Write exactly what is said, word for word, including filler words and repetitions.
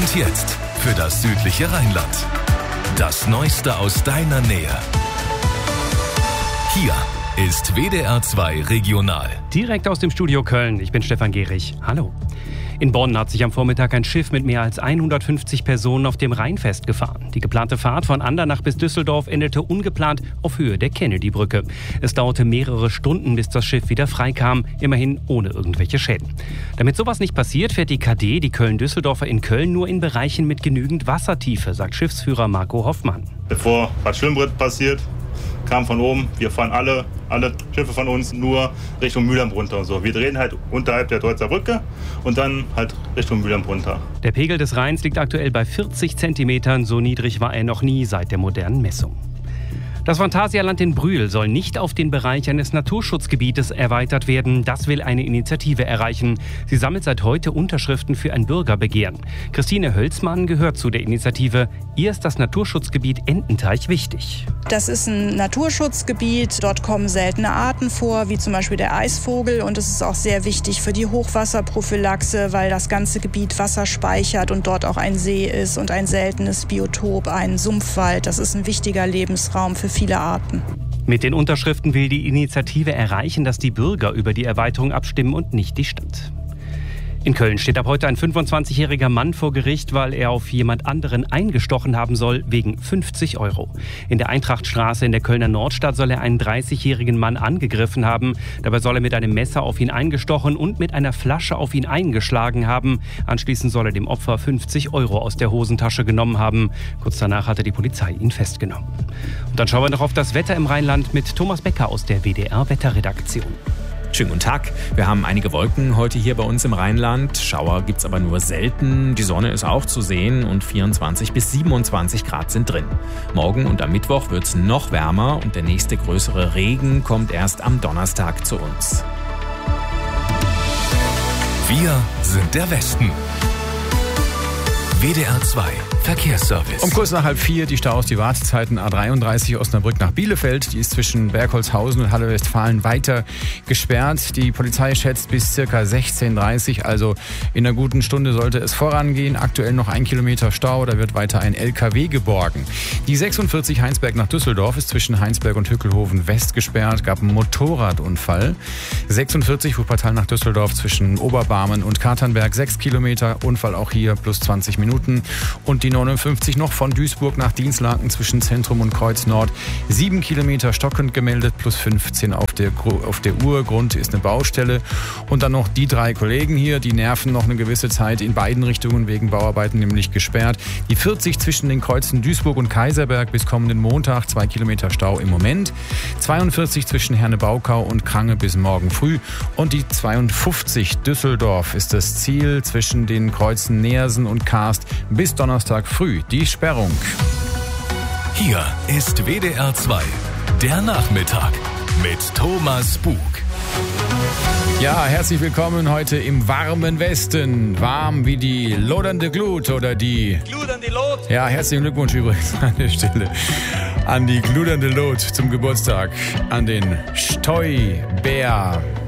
Und jetzt für das südliche Rheinland. Das Neueste aus deiner Nähe. Hier ist W D R zwei Regional. Direkt aus dem Studio Köln. Ich bin Stefan Gehrig. Hallo. In Bonn hat sich am Vormittag ein Schiff mit mehr als hundertfünfzig Personen auf dem Rhein festgefahren. Die geplante Fahrt von Andernach bis Düsseldorf endete ungeplant auf Höhe der Kennedy-Brücke. Es dauerte mehrere Stunden, bis das Schiff wieder freikam, immerhin ohne irgendwelche Schäden. Damit sowas nicht passiert, fährt die K D, die Köln-Düsseldorfer, in Köln nur in Bereichen mit genügend Wassertiefe, sagt Schiffsführer Marco Hoffmann. Bevor was Schwimmbrett passiert, kam von oben, wir fahren alle, alle Schiffe von uns nur Richtung Mülheim runter. So, wir drehen halt unterhalb der Deutzer Brücke und dann halt Richtung Mülheim runter. Der Pegel des Rheins liegt aktuell bei vierzig Zentimetern, so niedrig war er noch nie seit der modernen Messung. Das Phantasialand in Brühl soll nicht auf den Bereich eines Naturschutzgebietes erweitert werden. Das will eine Initiative erreichen. Sie sammelt seit heute Unterschriften für ein Bürgerbegehren. Christine Hölzmann gehört zu der Initiative. Ihr ist das Naturschutzgebiet Ententeich wichtig. Das ist ein Naturschutzgebiet. Dort kommen seltene Arten vor, wie zum Beispiel der Eisvogel. Und es ist auch sehr wichtig für die Hochwasserprophylaxe, weil das ganze Gebiet Wasser speichert und dort auch ein See ist und ein seltenes Biotop, ein Sumpfwald. Das ist ein wichtiger Lebensraum für viele Arten. Mit den Unterschriften will die Initiative erreichen, dass die Bürger über die Erweiterung abstimmen und nicht die Stadt. In Köln steht ab heute ein fünfundzwanzigjähriger Mann vor Gericht, weil er auf jemand anderen eingestochen haben soll, wegen fünfzig Euro. In der Eintrachtstraße in der Kölner Nordstadt soll er einen dreißigjährigen Mann angegriffen haben. Dabei soll er mit einem Messer auf ihn eingestochen und mit einer Flasche auf ihn eingeschlagen haben. Anschließend soll er dem Opfer fünfzig Euro aus der Hosentasche genommen haben. Kurz danach hatte die Polizei ihn festgenommen. Und dann schauen wir noch auf das Wetter im Rheinland mit Thomas Becker aus der W D R-Wetterredaktion. Schönen guten Tag. Wir haben einige Wolken heute hier bei uns im Rheinland. Schauer gibt's aber nur selten. Die Sonne ist auch zu sehen und vierundzwanzig bis siebenundzwanzig Grad sind drin. Morgen und am Mittwoch wird's noch wärmer und der nächste größere Regen kommt erst am Donnerstag zu uns. Wir sind der Westen. W D R zwei Verkehrsservice. Um kurz nach halb vier die Staus, die Wartezeiten A dreiunddreißig Osnabrück nach Bielefeld. Die ist zwischen Bergholzhausen und Halle-Westfalen weiter gesperrt. Die Polizei schätzt bis ca. sechzehn Uhr dreißig, also in einer guten Stunde sollte es vorangehen. Aktuell noch ein Kilometer Stau, da wird weiter ein L K W geborgen. Die sechsundvierzig Heinsberg nach Düsseldorf ist zwischen Heinsberg und Hückelhoven West gesperrt. Gab einen Motorradunfall. sechsundvierzig Wuppertal nach Düsseldorf zwischen Oberbarmen und Katernberg. sechs Kilometer, Unfall auch hier, plus zwanzig Minuten. Und die neunundfünfzig noch von Duisburg nach Dienstlaken zwischen Zentrum und Kreuz Nord. sieben Kilometer stockend gemeldet, plus fünfzehn auf der, auf der Uhr. Grund ist eine Baustelle. Und dann noch die drei Kollegen hier, die nerven noch eine gewisse Zeit in beiden Richtungen wegen Bauarbeiten, nämlich gesperrt. Die vierzig zwischen den Kreuzen Duisburg und Kaiserberg bis kommenden Montag, zwei Kilometer Stau im Moment. zweiundvierzig zwischen Herne-Baukau und Krange bis morgen früh. Und die zweiundfünfzig Düsseldorf ist das Ziel zwischen den Kreuzen Neersen und Karst bis Donnerstag früh die Sperrung. Hier ist W D R zwei, der Nachmittag mit Thomas Bug. Ja, herzlich willkommen heute im warmen Westen. Warm wie die lodernde Glut oder die... Gludernde Lot. Ja, herzlichen Glückwunsch übrigens an der Stelle an die gludernde Lot zum Geburtstag, an den Stoi-Bär.